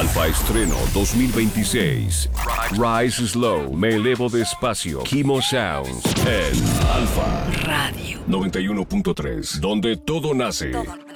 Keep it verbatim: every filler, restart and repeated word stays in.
Alfa Estreno dos mil veintiséis. Rise Slow, Me Elevo Despacio. Kimo Sounds en Alfa Radio noventa y uno punto tres, donde todo nace. Todo.